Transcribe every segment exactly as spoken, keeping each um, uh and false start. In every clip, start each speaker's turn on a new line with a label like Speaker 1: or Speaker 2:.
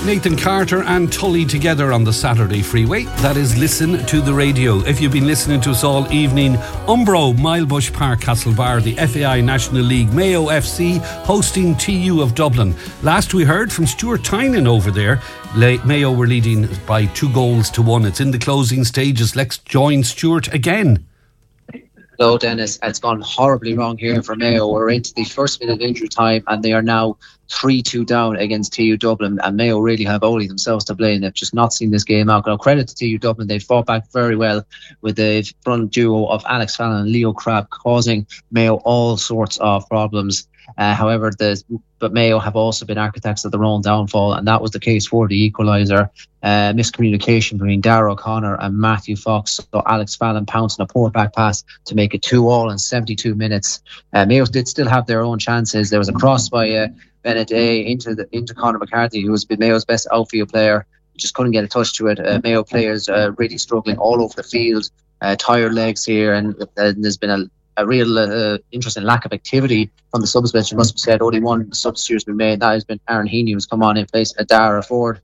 Speaker 1: Nathan Carter and Tully together on the Saturday Freeway. That is Listen to the Radio. If you've been listening to us all evening, Umbro, Milebush Park, Castlebar, the F A I National League, Mayo F C hosting T U of Dublin. Last we heard from Stuart Tynan over there. Mayo were leading by two goals to one. It's in the closing stages. Let's join Stuart again.
Speaker 2: Hello, Dennis. It's gone horribly wrong here for Mayo. We're into the first minute of injury time and they are now three two down against T U Dublin, and Mayo really have only themselves to blame. They've just not seen this game out. Now, credit to T U Dublin. They fought back very well with the front duo of Alex Fallon and Leo Crabb, causing Mayo all sorts of problems. Uh, however, the but Mayo have also been architects of their own downfall, and that was the case for the equaliser. Uh, miscommunication between Darragh O'Connor and Matthew Fox. So Alex Fallon pouncing a poor back pass to make it two all in seventy-two minutes. Uh, Mayo did still have their own chances. There was a cross by uh, Bennett A into the into Conor McCarthy, who has been Mayo's best outfield player. Just couldn't get a touch to it. Uh, Mayo players uh, really struggling all over the field. Uh, tired legs here, and uh, there's been a a real uh, interesting lack of activity from the subs bench. It must be said, only one substitute has been made. That has been Aaron Heaney, who's come on in place of Dara Ford.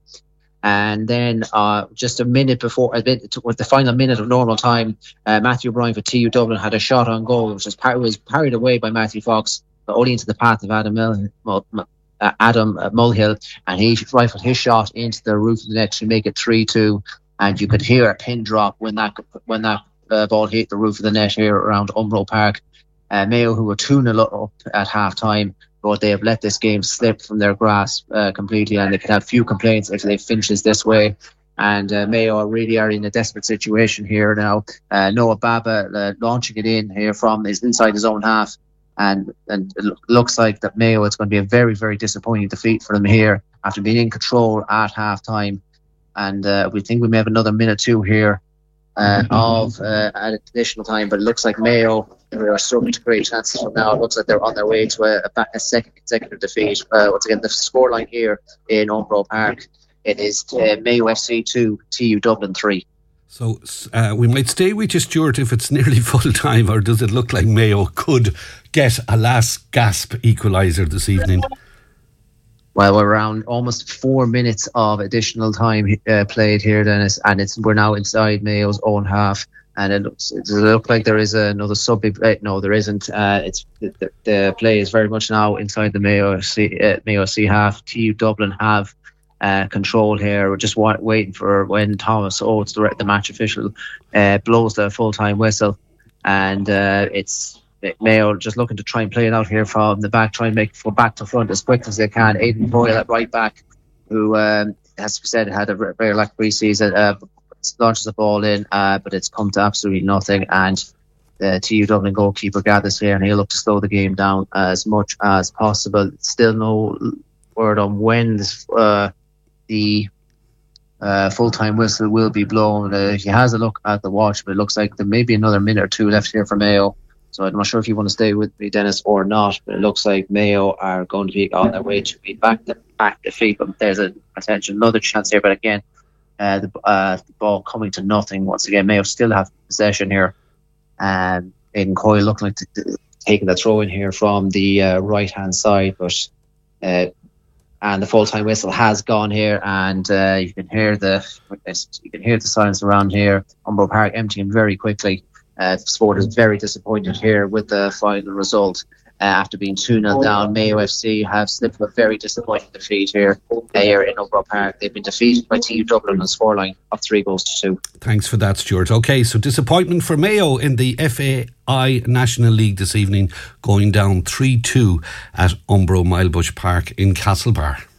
Speaker 2: And then uh, just a minute before, a bit, with the final minute of normal time, uh, Matthew O'Brien for T U Dublin had a shot on goal, which was, par- was parried away by Matthew Fox, but only into the path of Adam Mil- Mul- uh, Adam uh, Mulhill, and he rifled his shot into the roof of the net to make it three two. And you could hear a pin drop when that when that Uh, ball hit the roof of the net here around Umbro Park. Uh, Mayo, who were two nil up at half time, but they have let this game slip from their grasp uh, completely, and they could have few complaints if they finishes this way. And uh, Mayo really are in a desperate situation here now. Uh, Noah Baba uh, launching it in here from his inside his own half, and and it lo- looks like that Mayo, it's going to be a very, very disappointing defeat for them here after being in control at half time. And uh, we think we may have another minute two here Uh, of uh, additional time, but it looks like Mayo are struggling to create chances from now. It looks like they're on their way to a, a, back, a second consecutive defeat. Uh, once again, the scoreline here in Umbro Park, it is uh, Mayo F C two, T U Dublin three.
Speaker 1: So uh, we might stay with you, Stuart, if it's nearly full time, or does it look like Mayo could get a last gasp equaliser this evening?
Speaker 2: Well, we're around almost four minutes of additional time uh, played here, Dennis, and it's we're now inside Mayo's own half, and it looks it looks like there is another sub. Uh, no, there isn't. Uh, it's the, the play is very much now inside the Mayo F C, uh, Mayo F C half. T U Dublin have uh, control here. We're just wa- waiting for when Thomas Oates, the, the match official, uh, blows the full time whistle, and uh, it's. Mayo just looking to try and play it out here from the back, try and make it back to front as quick as they can. Aidan Boyle at right back, who um, has said had a very lack pre-season, uh, launches the ball in, uh, but it's come to absolutely nothing. And the T U Dublin goalkeeper gathers here, and he'll look to slow the game down as much as possible. Still no word on when this, uh, the uh, full-time whistle will be blown. Uh, he has a look at the watch, but it looks like there may be another minute or two left here for Mayo. So I'm not sure if you want to stay with me, Dennis, or not, but it looks like Mayo are going to be on their way to be back to back defeat. But there's a potential another chance here. But again, uh, the, uh, the ball coming to nothing once again. Mayo still have possession here, and Aidan Coyle looking like t- t- taking the throw in here from the uh, right hand side, but uh, and the full time whistle has gone here, and uh, you can hear the you can hear the silence around here. Umbro Park emptying very quickly. Uh, Sport is very disappointed here with the final result. Uh, after being two nil down, Mayo F C have slipped a very disappointing defeat here, uh, here in Umbro Park. They've been defeated by T U Dublin on a scoreline of three goals to two.
Speaker 1: Thanks for that, Stuart. OK, so disappointment for Mayo in the F A I National League this evening, going down three two at Umbro Milebush Park in Castlebar.